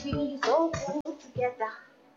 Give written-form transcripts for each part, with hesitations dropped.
So good together.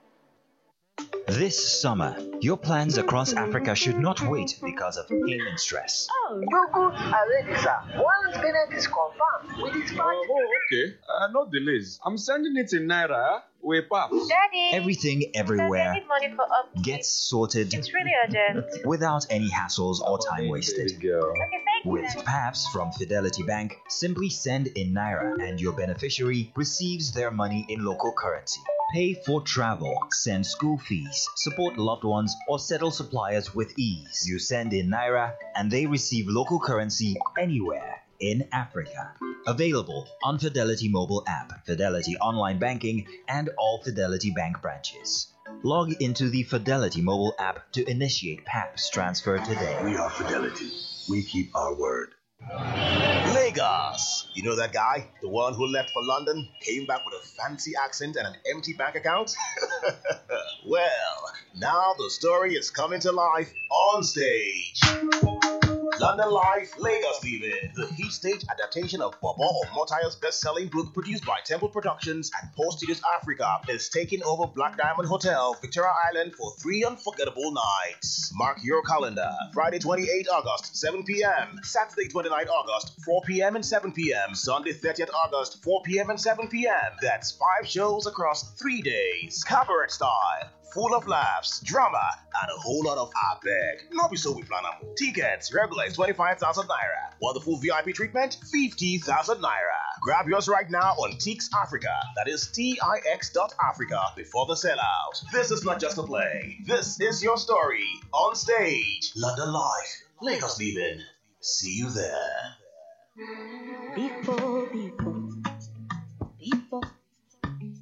This summer, your plans across Africa should not wait because of payment stress. Google already, sir. Once payment is confirmed, we dispatch. Okay. No delays. I'm sending it in Naira. Way pap. Daddy! Everything, everywhere I need money for upkeep. gets sorted It's really urgent. without any hassles or time Baby wasted. girl. Okay, thank you. With PAPS from Fidelity Bank, simply send in Naira and your beneficiary receives their money in local currency. Pay for travel, send school fees, support loved ones, or settle suppliers with ease. You send in Naira and they receive local currency anywhere in Africa. Available on Fidelity mobile app, Fidelity online banking, and all Fidelity Bank branches. Log into the Fidelity mobile app to initiate PAPS transfer today. We are Fidelity. We keep our word. Lagos. You know that guy? The one who left for London, came back with a fancy accent and an empty bank account? Well, now the story is coming to life on stage. London Life, Lagos Leaving, the hit stage adaptation of Bobo Omotayo's best-selling book produced by Temple Productions and Post Studios Africa is taking over Black Diamond Hotel, Victoria Island for 3 unforgettable nights. Mark your calendar. Friday 28 August, 7 p.m. Saturday 29 August, 4 p.m. and 7 p.m. Sunday 30th August, 4 p.m. and 7 p.m. That's 5 shows across 3 days. Cabaret style. Full of laughs, drama, and a whole lot of I beg. Not be so we plan am. Tickets regular is 25,000 naira. Wonderful VIP treatment, 50,000 naira. Grab yours right now on Tix Africa. That is Tix.Africa before the sellout. This is not just a play. This is your story on stage. London Life, Lagos Leaving. See you there. Before,